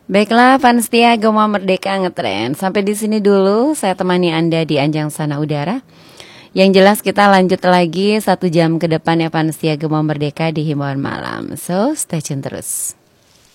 Baiklah, Vanstia Gema Merdeka Ngetren. Sampai di sini dulu saya temani Anda di Anjang Sana Udara. Yang jelas kita lanjut lagi 1 jam ke depan ya Vanstia Gema Merdeka di Himbauan Malam. So, stay tune terus.